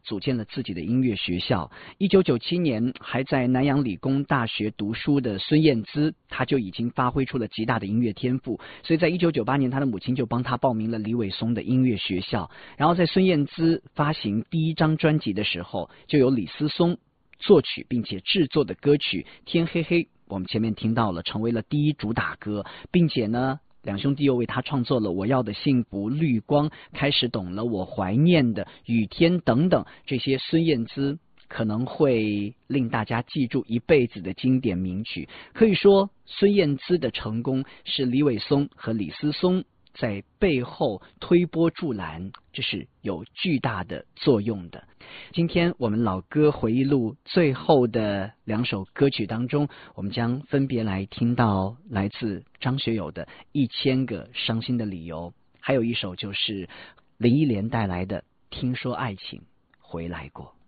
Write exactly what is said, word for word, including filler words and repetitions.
组建了自己的音乐学校。一九九七年还在南洋理工大学读书的孙燕姿，他就已经发挥出了极大的音乐天赋，所以在一九九八年他的母亲就帮他报名了李伟松的音乐学校。然后在孙燕姿发行第一张专辑的时候，就有李思松作曲并且制作的歌曲《天黑黑》，我们前面听到了，成为了第一主打歌，并且呢两兄弟又为他创作了《我要的幸福》、《绿光》、开始懂了我怀念的雨天等等，这些孙燕姿可能会令大家记住一辈子的经典名曲。可以说孙燕姿的成功是李伟松和李思松在背后推波助澜，这是有巨大的作用的。今天我们老歌回忆录最后的两首歌曲当中，我们将分别来听到来自张学友的《一千个伤心的理由》，还有一首就是林忆莲带来的《听说爱情回来过》。